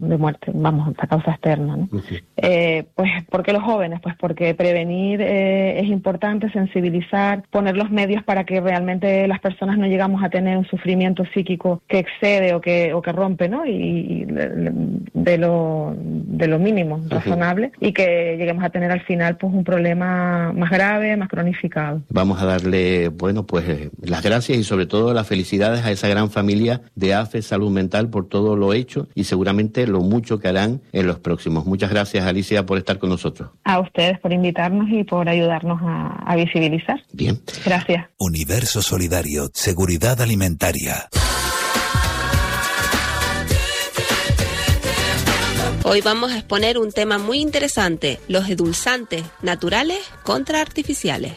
muerte, vamos, a causa externa, ¿no? Pues, ¿por qué los jóvenes? Pues porque prevenir es importante, sensibilizar, poner los medios para que realmente las personas no llegamos a tener un sufrimiento psíquico que excede o que rompe, ¿no? Y de lo mínimo, razonable, y que lleguemos a tener al final pues un problema más grave, más cronificado. Vamos a darle, bueno, pues las gracias y sobre todo las felicidades a esa gran familia de AFE Salud Mental por todo lo hecho y seguramente lo mucho que harán en los próximos. Muchas gracias, Alicia, por estar con nosotros. A ustedes por invitarnos y por ayudarnos a visibilizar. Bien. Gracias. Universo Solidario, Seguridad Alimentaria. Hoy vamos a exponer un tema muy interesante, los edulzantes naturales contra artificiales.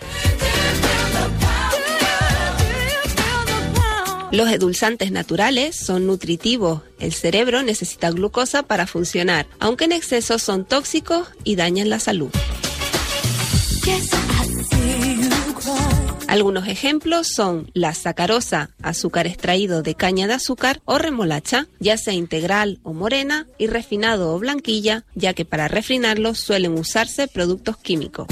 Los edulzantes naturales son nutritivos. El cerebro necesita glucosa para funcionar, aunque en exceso son tóxicos y dañan la salud. Algunos ejemplos son la sacarosa, azúcar extraído de caña de azúcar o remolacha, ya sea integral o morena, y refinado o blanquilla, ya que para refinarlos suelen usarse productos químicos.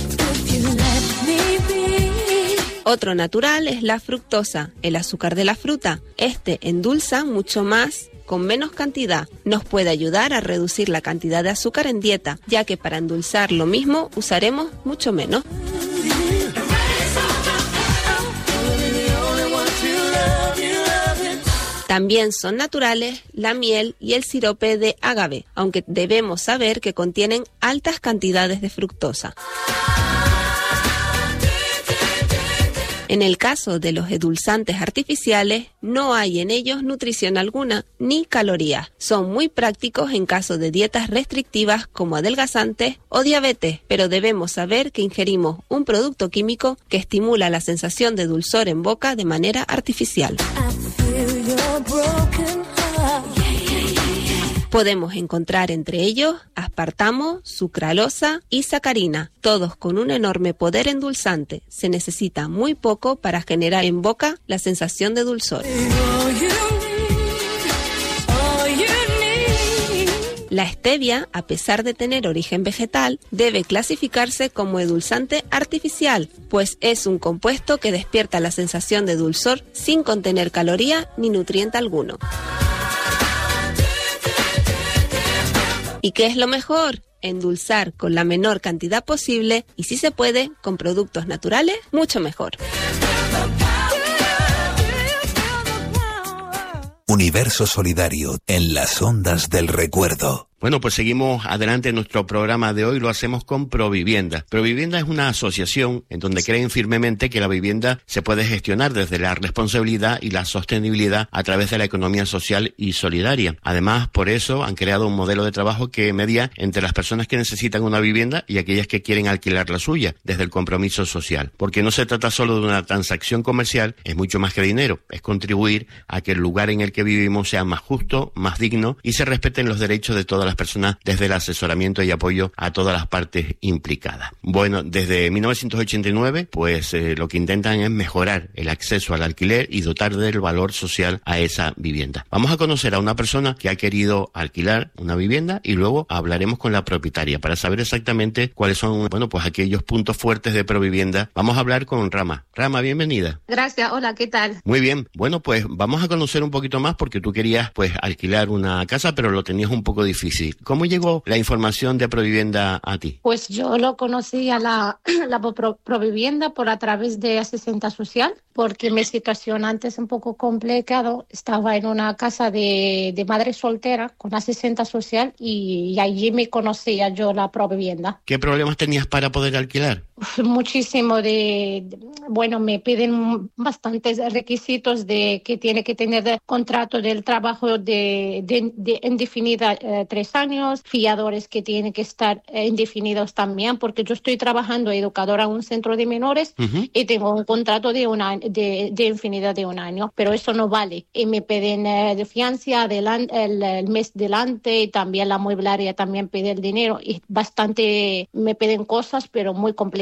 Otro natural es la fructosa, el azúcar de la fruta. Este endulza mucho más con menos cantidad. Nos puede ayudar a reducir la cantidad de azúcar en dieta, ya que para endulzar lo mismo usaremos mucho menos. También son naturales la miel y el sirope de agave, aunque debemos saber que contienen altas cantidades de fructosa. En el caso de los edulzantes artificiales, no hay en ellos nutrición alguna ni calorías. Son muy prácticos en caso de dietas restrictivas como adelgazantes o diabetes, pero debemos saber que ingerimos un producto químico que estimula la sensación de dulzor en boca de manera artificial. Podemos encontrar entre ellos aspartamo, sucralosa y sacarina, todos con un enorme poder endulzante. Se necesita muy poco para generar en boca la sensación de dulzor. La stevia, a pesar de tener origen vegetal, debe clasificarse como edulzante artificial, pues es un compuesto que despierta la sensación de dulzor sin contener caloría ni nutriente alguno. ¿Y qué es lo mejor? Endulzar con la menor cantidad posible y, si se puede, con productos naturales, mucho mejor. Universo Solidario, en las ondas del recuerdo. Bueno, pues seguimos adelante en nuestro programa de hoy, lo hacemos con Provivienda. Provivienda es una asociación en donde creen firmemente que la vivienda se puede gestionar desde la responsabilidad y la sostenibilidad a través de la economía social y solidaria. Además, por eso han creado un modelo de trabajo que media entre las personas que necesitan una vivienda y aquellas que quieren alquilar la suya, desde el compromiso social. Porque no se trata solo de una transacción comercial, es mucho más que dinero, es contribuir a que el lugar en el que vivimos sea más justo, más digno y se respeten los derechos de todas las personas desde el asesoramiento y apoyo a todas las partes implicadas. Bueno, desde 1989, pues lo que intentan es mejorar el acceso al alquiler y dotar del valor social a esa vivienda. Vamos a conocer a una persona que ha querido alquilar una vivienda y luego hablaremos con la propietaria para saber exactamente cuáles son, bueno, pues aquellos puntos fuertes de Provivienda. Vamos a hablar con Rama. Rama, bienvenida. Gracias, hola, ¿qué tal? Muy bien, bueno, pues vamos a conocer un poquito más porque tú querías pues alquilar una casa, pero lo tenías un poco difícil. ¿Cómo llegó la información de Provivienda a ti? Pues yo lo conocí a la Provivienda por a través de Asistenta Social, porque mi situación antes un poco complicado. Estaba en una casa de madre soltera con Asistenta Social y allí me conocía yo la Provivienda. ¿Qué problemas tenías para poder alquilar? Muchísimo bueno, me piden bastantes requisitos de que tiene que tener contrato del trabajo de indefinida 3 años, fiadores que tienen que estar indefinidos también, porque yo estoy trabajando educadora en un centro de menores y tengo un contrato de infinidad de 1 año, pero eso no vale. Y me piden de fianza el mes delante y también la mueblaria también pide el dinero y bastante me piden cosas, pero muy complicadas.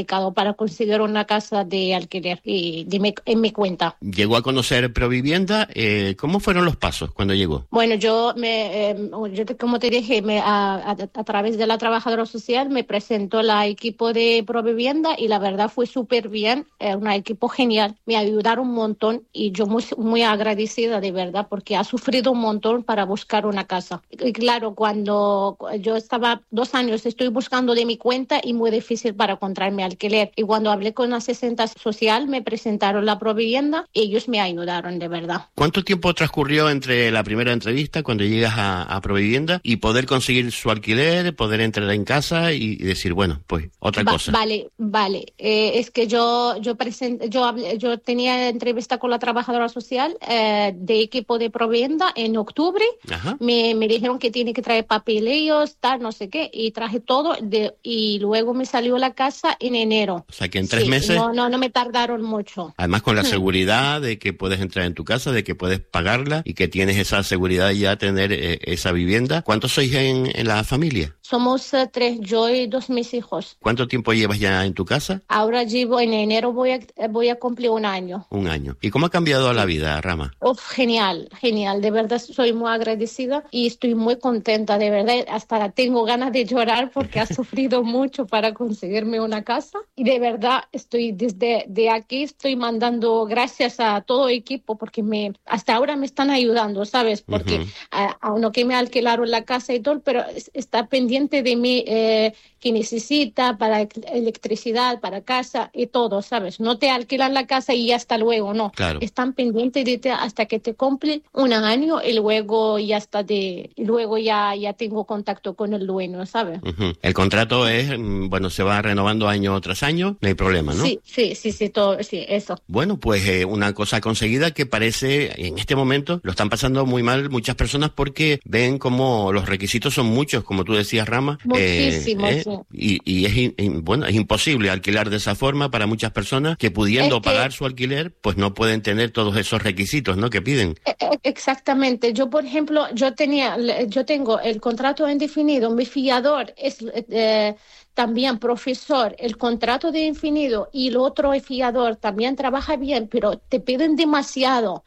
complicado para conseguir una casa de alquiler y en mi cuenta. ¿Llegó a conocer Provivienda? ¿Cómo fueron los pasos cuando llegó? Bueno, yo como te dije, a través de la trabajadora social me presentó la equipo de Provivienda y la verdad fue súper bien, un equipo genial, me ayudaron un montón y yo muy, muy agradecida de verdad porque ha sufrido un montón para buscar una casa. Y claro, cuando yo estaba 2 años estoy buscando de mi cuenta y muy difícil para encontrarme alquiler. Y cuando hablé con la asistente social me presentaron la Provivienda y ellos me ayudaron de verdad. ¿Cuánto tiempo transcurrió entre la primera entrevista cuando llegas a Provivienda y poder conseguir su alquiler, poder entrar en casa y decir, bueno, pues otra cosa? Vale. Es que yo tenía entrevista con la trabajadora social de equipo de Provivienda en octubre. Me dijeron que tiene que traer papeleos, tal, no sé qué, y traje todo y luego me salió la casa en enero. O sea que en 3 meses... No me tardaron mucho. Además con la seguridad de que puedes entrar en tu casa, de que puedes pagarla y que tienes esa seguridad de ya tener esa vivienda. ¿Cuántos sois en la familia? Somos 3, yo y 2 mis hijos. ¿Cuánto tiempo llevas ya en tu casa? Ahora llevo, en enero voy a cumplir 1 año. 1 año. ¿Y cómo ha cambiado la vida, Rama? Genial. De verdad soy muy agradecida y estoy muy contenta, de verdad. Hasta tengo ganas de llorar porque ha sufrido mucho para conseguirme una casa. Y de verdad desde aquí estoy mandando gracias a todo el equipo porque hasta ahora me están ayudando, ¿sabes? Porque aunque me alquilaron la casa y todo, pero está pendiente de mí que necesita para electricidad, para casa y todo, ¿sabes? No te alquilan la casa y hasta luego, no. Claro. Están pendientes de ti hasta que te cumple 1 año y luego ya tengo contacto con el dueño, ¿sabes? El contrato se va renovando año tras año, no hay problema, ¿no? Sí, eso. Bueno, pues una cosa conseguida que parece, en este momento, lo están pasando muy mal muchas personas porque ven como los requisitos son muchos, como tú decías, Rama. Muchísimos, sí. Y es imposible alquilar de esa forma para muchas personas que pudiendo pagar su alquiler, pues no pueden tener todos esos requisitos, ¿no? Que piden. Exactamente. Yo, por ejemplo, yo tengo el contrato indefinido, mi fiador es también profesor, el contrato de indefinido y el otro fiador también trabaja bien, pero te piden demasiado,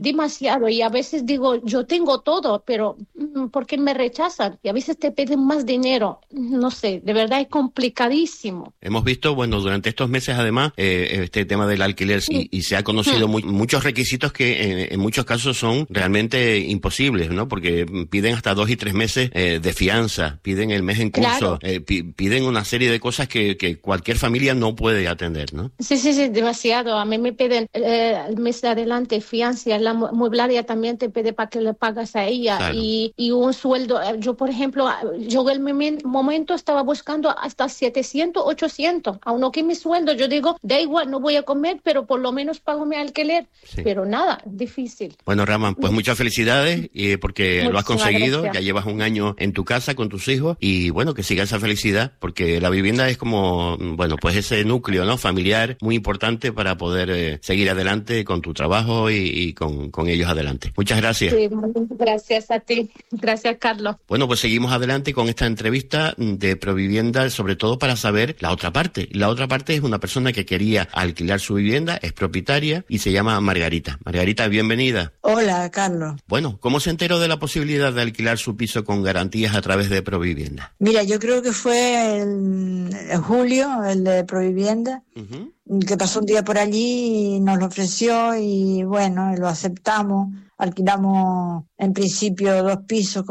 y a veces digo, yo tengo todo, pero ¿por qué me rechazan? Y a veces te piden más dinero, no sé, de verdad es complicadísimo. Hemos visto, durante estos meses además, este tema del alquiler y se ha conocido muchos requisitos que en muchos casos son realmente imposibles, ¿no? Porque piden hasta 2 y 3 meses de fianza, piden el mes en curso, piden una serie de cosas que cualquier familia no puede atender, ¿no? Sí, demasiado. A mí me piden el mes de adelante fianza, la mueblaria también te pide para que le pagas a ella, claro. y un sueldo. Yo, por ejemplo, en el momento estaba buscando hasta 700, 800, aunque mi sueldo, yo digo, da igual, no voy a comer, pero por lo menos pago mi alquiler. Sí. Pero nada, difícil. Bueno, Rama, pues muchas felicidades porque lo has conseguido, gracias. Ya llevas 1 año en tu casa con tus hijos y que siga esa felicidad porque la vivienda es como, pues ese núcleo, ¿no? Familiar muy importante para poder seguir adelante con tu trabajo y con ellos adelante. Muchas gracias. Sí, gracias a ti. Gracias, Carlos. Bueno, pues seguimos adelante con esta entrevista de Provivienda, sobre todo para saber la otra parte. La otra parte es una persona que quería alquilar su vivienda, es propietaria y se llama Margarita. Margarita, bienvenida. Hola, Carlos. Bueno, ¿cómo se enteró de la posibilidad de alquilar su piso con garantías a través de Provivienda? Mira, yo creo que fue en julio, el de Provivienda, que pasó un día por allí y nos lo ofreció y lo aceptamos. Alquilamos en principio 2 pisos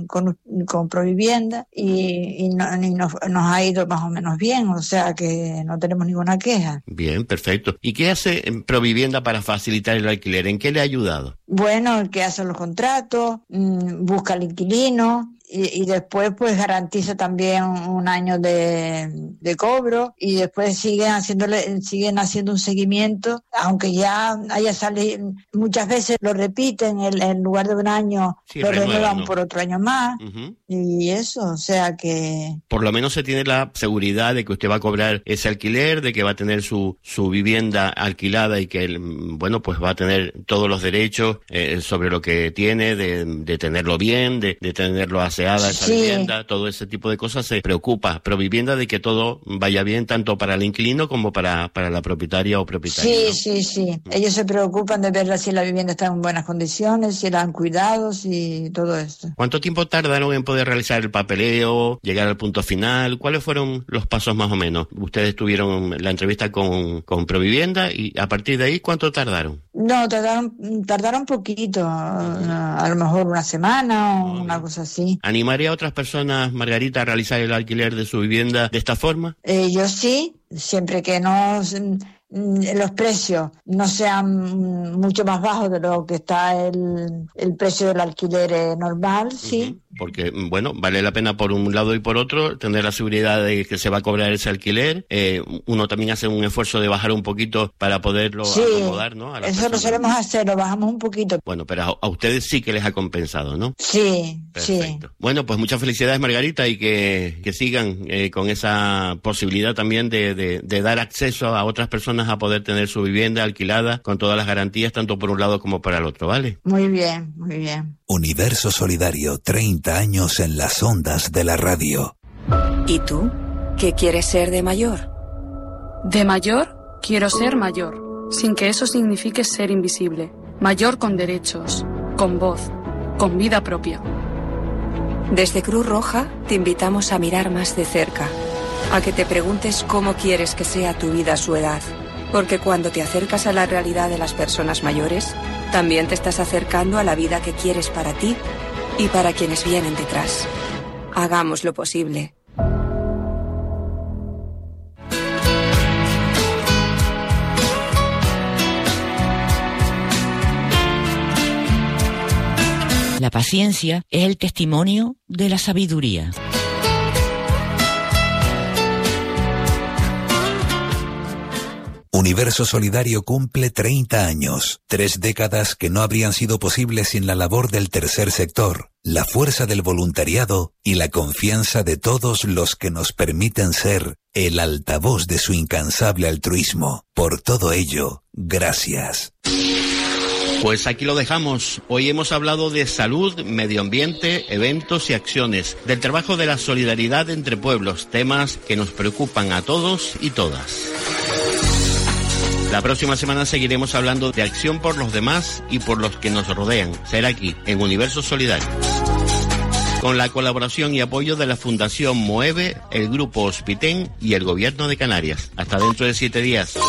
con Provivienda y nos ha ido más o menos bien, o sea que no tenemos ninguna queja. Bien, perfecto. ¿Y qué hace Provivienda para facilitar el alquiler? ¿En qué le ha ayudado? Bueno, el que hace los contratos, busca al inquilino y después pues garantiza también 1 año de cobro y después siguen haciendo un seguimiento, aunque ya haya salido, muchas veces lo repiten, en lugar de 1 año lo renuevan por otro año más. Y eso, o sea que... Por lo menos se tiene la seguridad de que usted va a cobrar ese alquiler, de que va a tener su vivienda alquilada y que, pues va a tener todos los derechos sobre lo que tiene, de tenerlo bien, de tenerlo a aseada esa vivienda, todo ese tipo de cosas, se preocupa Provivienda de que todo vaya bien tanto para el inquilino como para la propietaria o propietario. Sí. Ellos se preocupan de ver si la vivienda está en buenas condiciones, si la han cuidado, si todo esto. ¿Cuánto tiempo tardaron en poder realizar el papeleo, llegar al punto final? ¿Cuáles fueron los pasos más o menos? Ustedes tuvieron la entrevista con Provivienda y a partir de ahí, ¿cuánto tardaron? No, tardaron poquito, a lo mejor una semana o una cosa así. ¿Animaría a otras personas, Margarita, a realizar el alquiler de su vivienda de esta forma? Yo sí, siempre que los precios no sean mucho más bajos de lo que está el precio del alquiler normal, sí. Porque, bueno, vale la pena por un lado y por otro tener la seguridad de que se va a cobrar ese alquiler. Uno también hace un esfuerzo de bajar un poquito para poderlo acomodar, ¿no? Eso lo solemos hacer, lo bajamos un poquito. Bueno, pero a ustedes sí que les ha compensado, ¿no? Sí, perfecto. Bueno, pues muchas felicidades, Margarita, y que sigan con esa posibilidad también de dar acceso a otras personas a poder tener su vivienda alquilada con todas las garantías, tanto por un lado como para el otro, ¿vale? Muy bien, muy bien. Universo Solidario, 30 años en las ondas de la radio. ¿Y tú? ¿Qué quieres ser de mayor? De mayor, quiero ser mayor, sin que eso signifique ser invisible. Mayor con derechos, con voz, con vida propia. Desde Cruz Roja te invitamos a mirar más de cerca, a que te preguntes cómo quieres que sea tu vida a su edad. Porque cuando te acercas a la realidad de las personas mayores, también te estás acercando a la vida que quieres para ti y para quienes vienen detrás. Hagamos lo posible. La paciencia es el testimonio de la sabiduría. Universo Solidario cumple 30 años, 3 décadas que no habrían sido posibles sin la labor del tercer sector, la fuerza del voluntariado y la confianza de todos los que nos permiten ser el altavoz de su incansable altruismo. Por todo ello, gracias. Pues aquí lo dejamos. Hoy hemos hablado de salud, medio ambiente, eventos y acciones, del trabajo de la solidaridad entre pueblos, temas que nos preocupan a todos y todas. La próxima semana seguiremos hablando de acción por los demás y por los que nos rodean. Será aquí, en Universo Solidario. Con la colaboración y apoyo de la Fundación Moeve, el Grupo Hospitén y el Gobierno de Canarias. Hasta dentro de 7 días.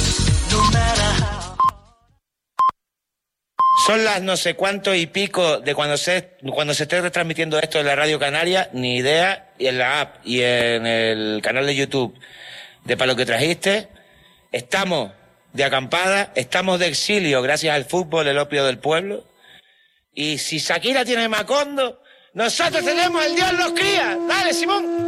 Son las no sé cuánto y pico de cuando se esté retransmitiendo esto en la Radio Canaria, ni idea, y en la app y en el canal de YouTube de Pa' lo que trajiste. Estamos de acampada, estamos de exilio gracias al fútbol, el opio del pueblo. Y si Shakira tiene Macondo, nosotros tenemos el Dios los cría. Dale, Simón.